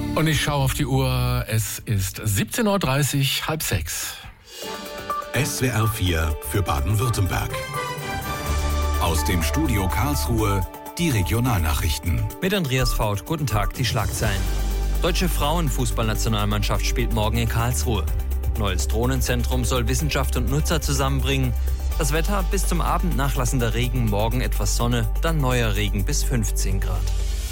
Und ich schaue auf die Uhr, es ist 17.30 Uhr, 5:30. SWR 4 für Baden-Württemberg. Aus dem Studio Karlsruhe die Regionalnachrichten. Mit Andreas Faut, guten Tag, die Schlagzeilen. Deutsche Frauenfußballnationalmannschaft spielt morgen in Karlsruhe. Neues Drohnenzentrum soll Wissenschaft und Nutzer zusammenbringen. Das Wetter: bis zum Abend nachlassender Regen, morgen etwas Sonne, dann neuer Regen bis 15 Grad.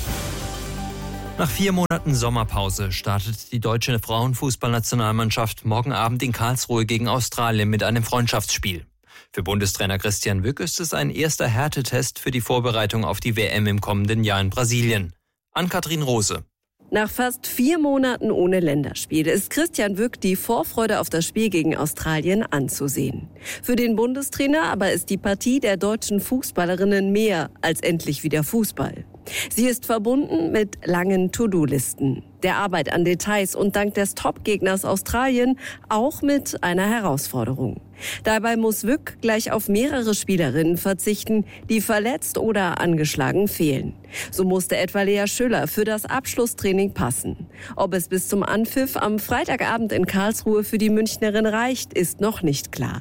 Nach 4 Monaten Sommerpause startet die deutsche Frauenfußballnationalmannschaft morgen Abend in Karlsruhe gegen Australien mit einem Freundschaftsspiel. Für Bundestrainer Christian Wück ist es ein erster Härtetest für die Vorbereitung auf die WM im kommenden Jahr in Brasilien. Ann-Kathrin Rose. Nach fast 4 Monaten ohne Länderspiel ist Christian Wück die Vorfreude auf das Spiel gegen Australien anzusehen. Für den Bundestrainer aber ist die Partie der deutschen Fußballerinnen mehr als endlich wieder Fußball. Sie ist verbunden mit langen To-Do-Listen, der Arbeit an Details und dank des Top-Gegners Australien auch mit einer Herausforderung. Dabei muss Wück gleich auf mehrere Spielerinnen verzichten, die verletzt oder angeschlagen fehlen. So musste etwa Lea Schüller für das Abschlusstraining passen. Ob es bis zum Anpfiff am Freitagabend in Karlsruhe für die Münchnerin reicht, ist noch nicht klar.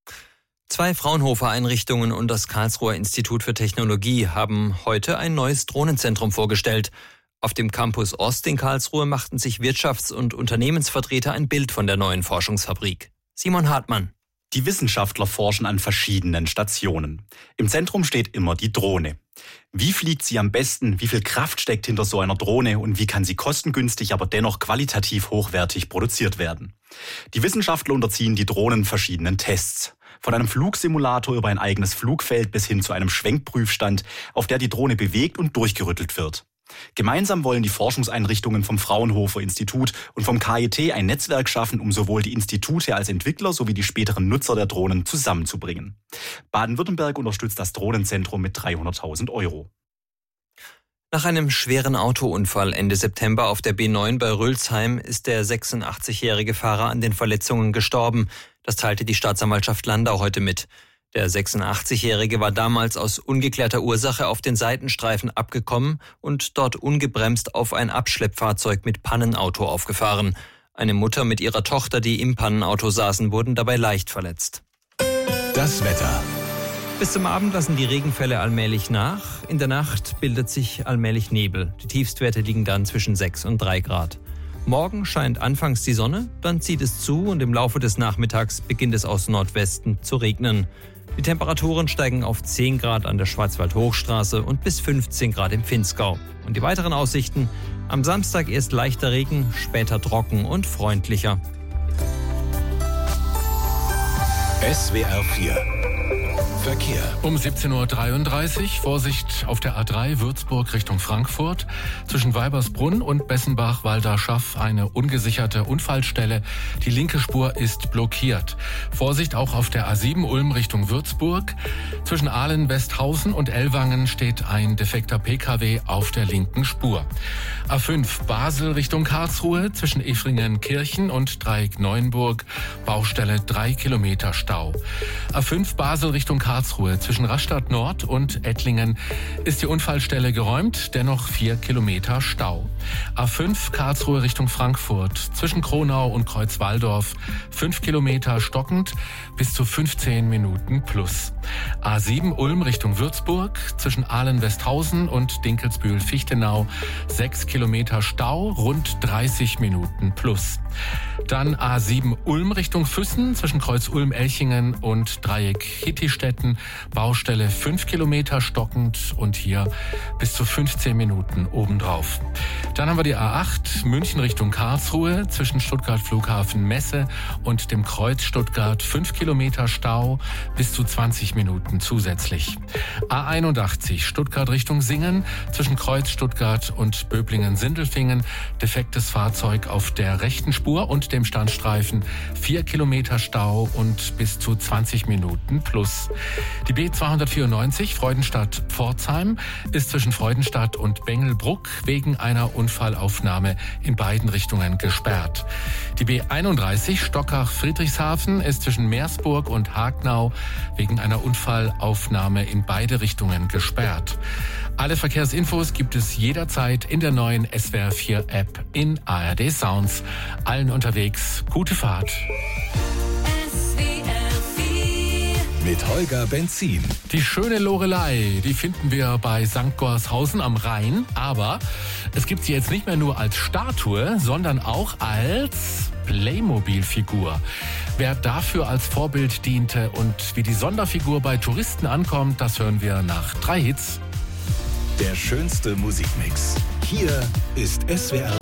2 Fraunhofer-Einrichtungen und das Karlsruher Institut für Technologie haben heute ein neues Drohnenzentrum vorgestellt. Auf dem Campus Ost in Karlsruhe machten sich Wirtschafts- und Unternehmensvertreter ein Bild von der neuen Forschungsfabrik. Simon Hartmann. Die Wissenschaftler forschen an verschiedenen Stationen. Im Zentrum steht immer die Drohne. Wie fliegt sie am besten? Wie viel Kraft steckt hinter so einer Drohne? Und wie kann sie kostengünstig, aber dennoch qualitativ hochwertig produziert werden? Die Wissenschaftler unterziehen die Drohnen verschiedenen Tests. Von einem Flugsimulator über ein eigenes Flugfeld bis hin zu einem Schwenkprüfstand, auf der die Drohne bewegt und durchgerüttelt wird. Gemeinsam wollen die Forschungseinrichtungen vom Fraunhofer Institut und vom KIT ein Netzwerk schaffen, um sowohl die Institute als Entwickler sowie die späteren Nutzer der Drohnen zusammenzubringen. Baden-Württemberg unterstützt das Drohnenzentrum mit 300.000 €. Nach einem schweren Autounfall Ende September auf der B9 bei Rülsheim ist der 86-jährige Fahrer an den Verletzungen gestorben. Das teilte die Staatsanwaltschaft Landau heute mit. Der 86-jährige war damals aus ungeklärter Ursache auf den Seitenstreifen abgekommen und dort ungebremst auf ein Abschleppfahrzeug mit Pannenauto aufgefahren. Eine Mutter mit ihrer Tochter, die im Pannenauto saßen, wurden dabei leicht verletzt. Das Wetter. Bis zum Abend lassen die Regenfälle allmählich nach. In der Nacht bildet sich allmählich Nebel. Die Tiefstwerte liegen dann zwischen 6 und 3 Grad. Morgen scheint anfangs die Sonne, dann zieht es zu und im Laufe des Nachmittags beginnt es aus Nordwesten zu regnen. Die Temperaturen steigen auf 10 Grad an der Schwarzwald-Hochstraße und bis 15 Grad im Pinzgau. Und die weiteren Aussichten: am Samstag erst leichter Regen, später trocken und freundlicher. SWR 4 Verkehr. Um 17.33 Uhr, Vorsicht auf der A3 Würzburg Richtung Frankfurt. Zwischen Weibersbrunn und Bessenbach-Walderschaff eine ungesicherte Unfallstelle. Die linke Spur ist blockiert. Vorsicht auch auf der A7 Ulm Richtung Würzburg. Zwischen Ahlen-Westhausen und Ellwangen steht ein defekter PKW auf der linken Spur. A5 Basel Richtung Karlsruhe. Zwischen Efringen-Kirchen und Dreieck-Neuenburg Baustelle 3 Kilometer Stau. A5 Basel Richtung Karlsruhe. Zwischen Rastatt Nord und Ettlingen ist die Unfallstelle geräumt, dennoch 4 Kilometer Stau. A5 Karlsruhe Richtung Frankfurt. Zwischen Kronau und Kreuzwaldorf 5 Kilometer stockend, bis zu 15 Minuten plus. A7 Ulm Richtung Würzburg. Zwischen Ahlen-Westhausen und Dinkelsbühl-Fichtenau 6 Kilometer Stau, rund 30 Minuten plus. Dann A7 Ulm Richtung Füssen. Zwischen Kreuz Ulm-Elchingen und Dreieck Hittistetten Baustelle 5 Kilometer stockend und hier bis zu 15 Minuten obendrauf. Dann haben wir die A8 München Richtung Karlsruhe. Zwischen Stuttgart Flughafen Messe und dem Kreuz Stuttgart 5 Kilometer Stau, bis zu 20 Minuten zusätzlich. A81 Stuttgart Richtung Singen. Zwischen Kreuz Stuttgart und Böblingen-Sindelfingen defektes Fahrzeug auf der rechten Spur und dem Standstreifen 4 Kilometer Stau und bis zu 20 Minuten plus. Die B294 Freudenstadt-Pforzheim ist zwischen Freudenstadt und Bengelbruck wegen einer Unfallaufnahme in beiden Richtungen gesperrt. Die B31 Stockach-Friedrichshafen ist zwischen Meersburg und Hagnau wegen einer Unfallaufnahme in beide Richtungen gesperrt. Alle Verkehrsinfos gibt es jederzeit in der neuen SWR 4 App in ARD Sounds. Allen unterwegs, gute Fahrt. Mit Holger Benzin. Die schöne Lorelei, die finden wir bei St. Gorshausen am Rhein. Aber es gibt sie jetzt nicht mehr nur als Statue, sondern auch als Playmobil-Figur. Wer dafür als Vorbild diente und wie die Sonderfigur bei Touristen ankommt, das hören wir nach 3 Hits. Der schönste Musikmix. Hier ist SWR